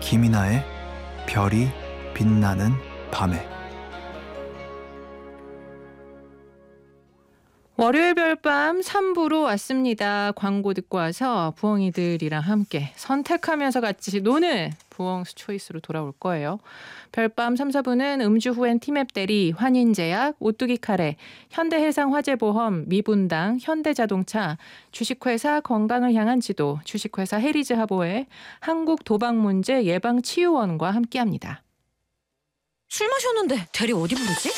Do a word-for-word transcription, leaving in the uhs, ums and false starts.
김이나의 별이 빛나는 밤에. 월요일 별밤 삼 부로 왔습니다. 광고 듣고 와서 부엉이들이랑 함께 선택하면서 같이 노는 부엉스 초이스로 돌아올 거예요. 별밤 삼, 사 부는 음주 후엔 티맵 대리, 환인제약, 오뚜기 카레, 현대해상화재보험, 미분당, 현대자동차, 주식회사 건강을 향한 지도, 주식회사 해리즈 하보에 한국도박문제 예방치유원과 함께합니다. 술 마셨는데 대리 어디 부르지?